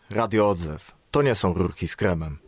Radio Odzew. To nie są rurki z kremem.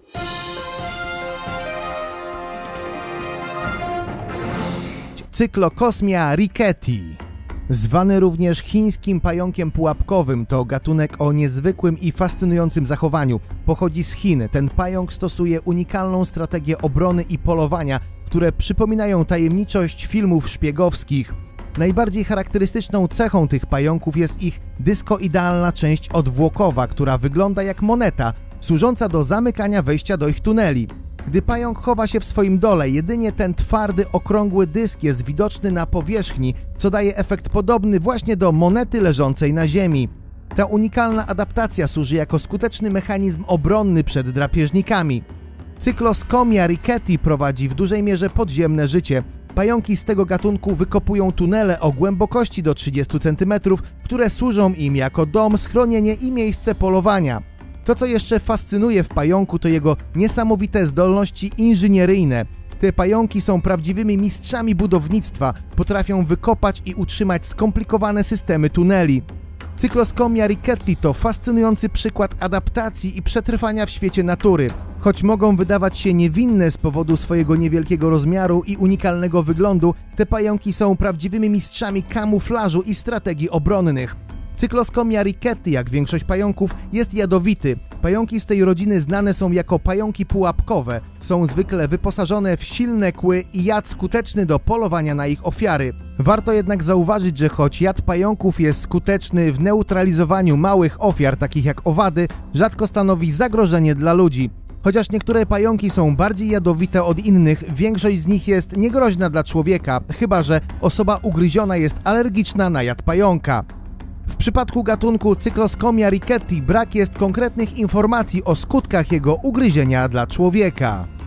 Cyclocosmia ricketi. Zwany również chińskim pająkiem pułapkowym, to gatunek o niezwykłym i fascynującym zachowaniu. Pochodzi z Chin. Ten pająk stosuje unikalną strategię obrony i polowania, które przypominają tajemniczość filmów szpiegowskich. Najbardziej charakterystyczną cechą tych pająków jest ich dyskoidalna część odwłokowa, która wygląda jak moneta, służąca do zamykania wejścia do ich tuneli. Gdy pająk chowa się w swoim dole, jedynie ten twardy, okrągły dysk jest widoczny na powierzchni, co daje efekt podobny właśnie do monety leżącej na ziemi. Ta unikalna adaptacja służy jako skuteczny mechanizm obronny przed drapieżnikami. Cycloscomia ricketi prowadzi w dużej mierze podziemne życie. Pająki z tego gatunku wykopują tunele o głębokości do 30 cm, które służą im jako dom, schronienie i miejsce polowania. To, co jeszcze fascynuje w pająku, to jego niesamowite zdolności inżynieryjne. Te pająki są prawdziwymi mistrzami budownictwa, potrafią wykopać i utrzymać skomplikowane systemy tuneli. Cycloscomia ricketi to fascynujący przykład adaptacji i przetrwania w świecie natury. Choć mogą wydawać się niewinne z powodu swojego niewielkiego rozmiaru i unikalnego wyglądu, te pająki są prawdziwymi mistrzami kamuflażu i strategii obronnych. Cycloscomia ricketi, jak większość pająków, jest jadowity. Pająki z tej rodziny znane są jako pająki pułapkowe. Są zwykle wyposażone w silne kły i jad skuteczny do polowania na ich ofiary. Warto jednak zauważyć, że choć jad pająków jest skuteczny w neutralizowaniu małych ofiar, takich jak owady, rzadko stanowi zagrożenie dla ludzi. Chociaż niektóre pająki są bardziej jadowite od innych, większość z nich jest niegroźna dla człowieka, chyba że osoba ugryziona jest alergiczna na jad pająka. W przypadku gatunku Cycloscomia ricketi brak jest konkretnych informacji o skutkach jego ugryzienia dla człowieka.